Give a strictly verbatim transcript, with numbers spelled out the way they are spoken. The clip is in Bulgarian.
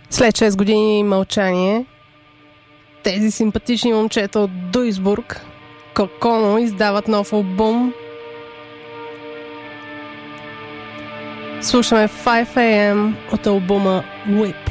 След шест години мълчание, тези симпатични момчета от Дуйсбург, Коконо, издават нов албум. Слушаме файв ей ем от албума Whip.